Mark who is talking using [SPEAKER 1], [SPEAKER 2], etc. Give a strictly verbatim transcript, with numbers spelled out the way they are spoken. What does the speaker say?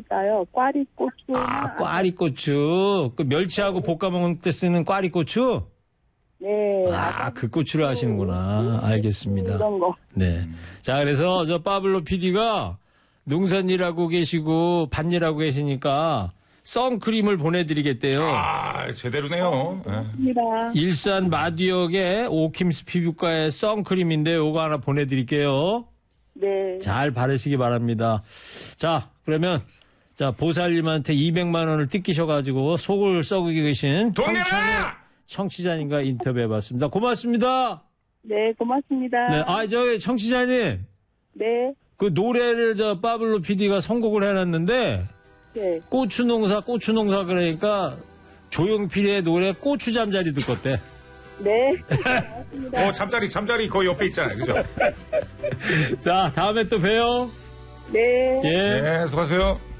[SPEAKER 1] 있어요. 꽈리고추.
[SPEAKER 2] 아, 꽈리고추. 그 멸치하고 볶아 먹을 때 쓰는 꽈리고추?
[SPEAKER 1] 네.
[SPEAKER 2] 아, 그 고추를 하시는구나. 알겠습니다.
[SPEAKER 1] 이런 거.
[SPEAKER 2] 네. 자, 그래서 저 파블로 피디가 농산일하고 계시고 밭일하고 계시니까 선크림을 보내드리겠대요.
[SPEAKER 3] 아, 제대로네요.
[SPEAKER 1] 고맙습니다.
[SPEAKER 2] 일산 마디역의 오킴스 피부과의 선크림인데 요거 하나 보내드릴게요.
[SPEAKER 1] 네.
[SPEAKER 2] 잘 바르시기 바랍니다. 자, 그러면 자 보살님한테 이백만 원을 뜯기셔가지고 속을 썩이고 계신
[SPEAKER 3] 돈 내라!
[SPEAKER 2] 청취자님과 인터뷰해봤습니다. 고맙습니다.
[SPEAKER 1] 네, 고맙습니다.
[SPEAKER 2] 네, 아, 저기 청취자님,
[SPEAKER 1] 네.
[SPEAKER 2] 그 노래를 저 파블로 피디가 선곡을 해놨는데
[SPEAKER 1] 네.
[SPEAKER 2] 고추 농사, 고추 농사 그러니까 조용필의 노래 고추 잠자리 듣고 어때?
[SPEAKER 1] 네. 고맙습니다.
[SPEAKER 3] 어, 잠자리, 잠자리 거기 옆에 있잖아요. 그죠?
[SPEAKER 2] 자, 다음에 또 봬요.
[SPEAKER 1] 네.
[SPEAKER 2] 예.
[SPEAKER 3] 네, 수고하세요.